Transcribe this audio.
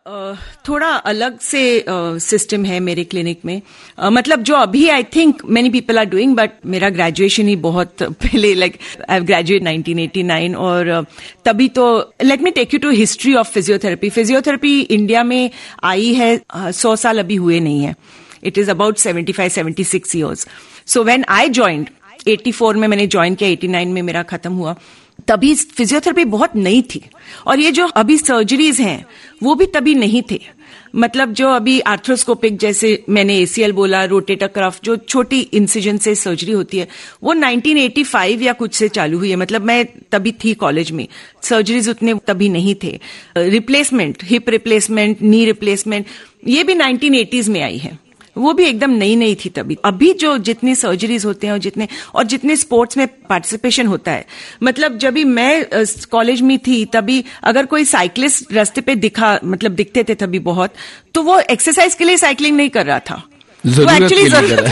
थोड़ा अलग से सिस्टम है मेरे क्लिनिक में। मतलब जो अभी I think many people are doing, but मेरा ग्रेजुएशन ही बहुत पहले, लाइक आई ग्रेजुएट 1989, और तभी तो let me take you to history of physiotherapy. Physiotherapy India में आई है 100 साल अभी हुए नहीं है। It is about 75-76 years. So when I joined 84 में मैंने ज्वाइन किया, 89 में मेरा खत्म हुआ, तभी फिजियोथेरेपी बहुत नई थी। और ये जो अभी सर्जरीज हैं वो भी तभी नहीं थे। मतलब जो अभी आर्थ्रोस्कोपिक, जैसे मैंने ACL बोला, रोटेटर कफ, जो छोटी इंसिजन से सर्जरी होती है, वो 1985 या कुछ से चालू हुई है। मतलब मैं तभी थी कॉलेज में, सर्जरीज उतने तभी नहीं थे। Replacement, hip replacement, knee replacement, ये भी 1980s में आई है, वो भी एकदम नई थी तभी। अभी जो जितनी सर्जरीज होते हैं और जितने स्पोर्ट्स में पार्टिसिपेशन होता है, मतलब जब भी मैं कॉलेज में थी तभी अगर कोई साइकिलिस्ट रास्ते पे दिखते थे तभी बहुत, तो वो एक्सरसाइज के लिए साइकिलिंग नहीं कर रहा था, वो एक्चुअली जरूरत